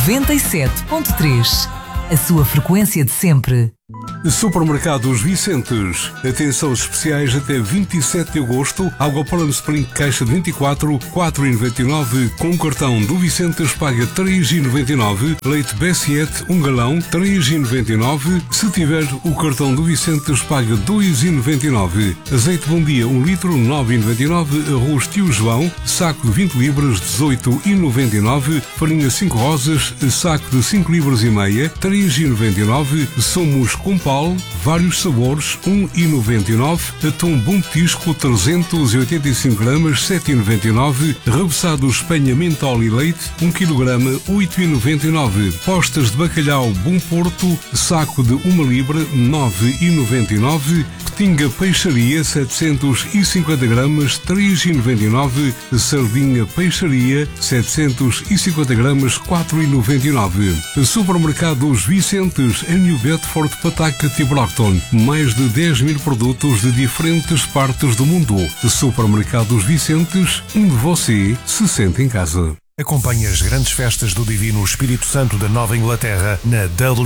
97.3. A sua frequência de sempre. Supermercados Vicentes. Atenções especiais até 27 de agosto. Água Poland Spring caixa de 24, 4,99. Com o cartão do Vicentes paga 3,99. Leite Bessiette, 1 galão, 3,99. Se tiver o cartão do Vicentes paga 2,99. Azeite Bom Dia, 1 litro, 9,99. Arroz Tio João, saco de 20 libras, 18,99. Farinha 5 rosas, saco de 5 libras e meia, 3,99. Somos Compal, vários sabores, 1,99. Atum Bom Petisco, 385 gramas, 7,99. Rebuçado Espanha Mentol e Leite, 1 kg, 8,99. Postas de bacalhau Bom Porto, saco de 1 libra, 9,99. Petinga Peixaria, 750 gramas, 3,99. Sardinha Peixaria, 750 gramas, 4,99. Supermercados Vicentes, em New Bedford, Pataca e Brockton. Mais de 10 mil produtos de diferentes partes do mundo. Supermercados Vicentes, onde você se sente em casa. Acompanhe as grandes festas do Divino Espírito Santo da Nova Inglaterra na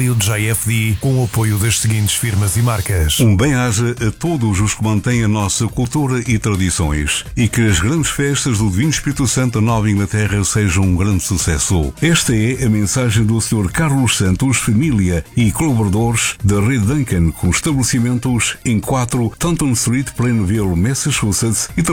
WJFD com o apoio das seguintes firmas e marcas. Um bem-aja a todos os que mantêm a nossa cultura e tradições e que as grandes festas do Divino Espírito Santo da Nova Inglaterra sejam um grande sucesso. Esta é a mensagem do Sr. Carlos Santos, família e colaboradores da Rede Duncan, com estabelecimentos em 4 Taunton Street, Plainville, Massachusetts e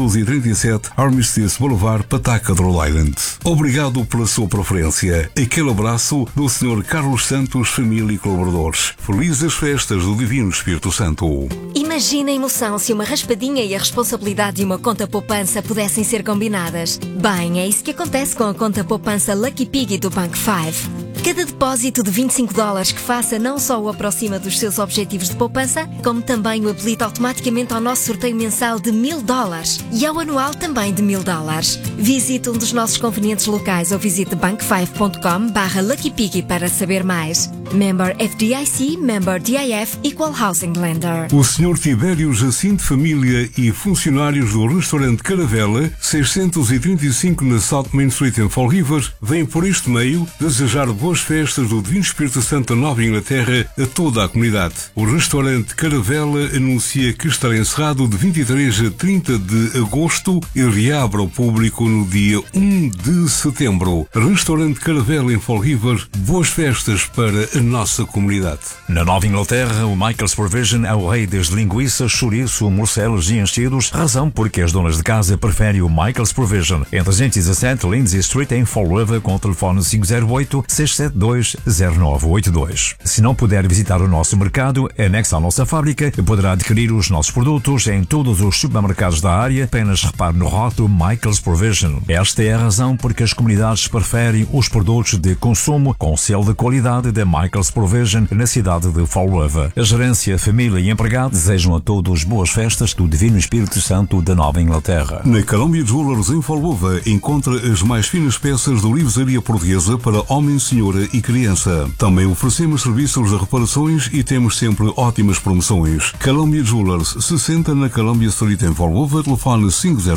337 Armistice Boulevard, Pataca, Rhode Island. Obrigado pela sua preferência. Aquele abraço do Sr. Carlos Santos, família e colaboradores. Felizes festas do Divino Espírito Santo. Imagina a emoção se uma raspadinha e a responsabilidade de uma conta poupança pudessem ser combinadas. Bem, é isso que acontece com a conta poupança Lucky Piggy do Bank 5. Cada depósito de $25 que faça não só o aproxima dos seus objetivos de poupança, como também o habilita automaticamente ao nosso sorteio mensal de $1000 e ao anual também de $1000. Visite um dos nossos convenientes locais ou visite bank5.com/LuckyPiggy para saber mais. Member FDIC, Member DIF, Equal Housing Lender. O Sr. Tibério Jacinto, família e funcionários do restaurante Caravela, 635 na South Main Street em Fall River, vêm por este meio desejar boas festas do Divino Espírito Santo da Nova Inglaterra a toda a comunidade. O restaurante Caravela anuncia que estará encerrado de 23 a 30 de agosto e reabre ao público no dia 1 de setembro. Restaurante Caravela em Fall River, boas festas para a nossa comunidade. Na Nova Inglaterra, o Michael's Provision é o rei das linguiças, chouriço, morcelos e enchidos, razão porque as donas de casa preferem o Michael's Provision. Em 317 Lindsay Street, em Fall River, com o telefone 508-672-0982. Se não puder visitar o nosso mercado, anexo à nossa fábrica, poderá adquirir os nossos produtos em todos os supermercados da área, apenas repare no rótulo Michael's Provision. Esta é a razão porque as comunidades preferem os produtos de consumo com selo de qualidade da Michael's Provision na cidade de Fall River. A gerência, família e empregado desejam a todos boas festas do Divino Espírito Santo da Nova Inglaterra. Na Columbia Jewelers em Fall River encontra as mais finas peças de livraria portuguesa para homem, senhora e criança. Também oferecemos serviços de reparações e temos sempre ótimas promoções. Columbia Jewelers, 60 na Columbia Street em Fall River, telefone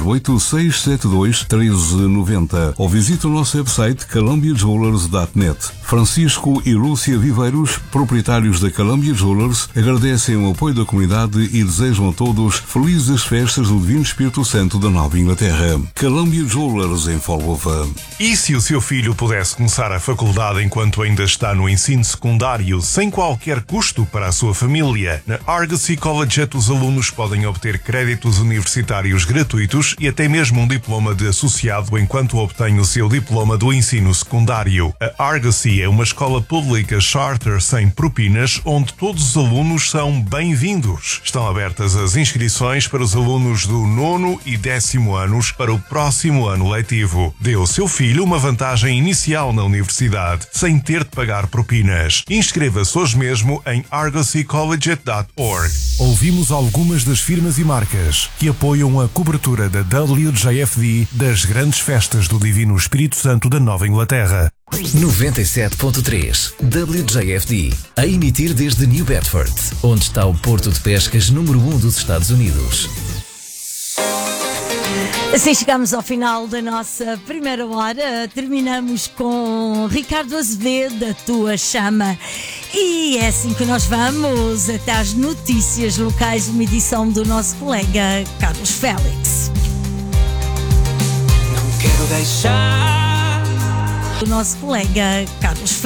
508-672-1390 ou visite o nosso website columbiajewelers.net. Francisco e Lúcia Viveiros, proprietários da Columbia Jewelers, agradecem o apoio da comunidade e desejam a todos felizes festas do Divino Espírito Santo da Nova Inglaterra. Columbia Jewelers em Fall River. E se o seu filho pudesse começar a faculdade enquanto ainda está no ensino secundário, sem qualquer custo para a sua família? Na Argosy Collegiate, os alunos podem obter créditos universitários gratuitos e até mesmo um diploma de associado enquanto obtém o seu diploma do ensino secundário. A Argosy é uma escola pública charter sem propinas, onde todos os alunos são bem-vindos. Estão abertas as inscrições para os alunos do 9º e 10º anos para o próximo ano letivo. Dê ao seu filho uma vantagem inicial na universidade, sem ter de pagar propinas. Inscreva-se hoje mesmo em argosycollegiate.org. Ouvimos algumas das firmas e marcas que apoiam a cobertura da WJFD das grandes festas do Divino Espírito Santo da Nova Inglaterra. 97.3 WJFD, a emitir desde New Bedford, onde está o porto de pescas número 1 dos Estados Unidos. Assim chegamos ao final da nossa primeira hora. Terminamos com Ricardo Azevedo, a tua chama. E é assim que nós vamos até às notícias locais, uma edição do nosso colega Carlos Félix. Não quero deixar O nosso colega Carlos Félix.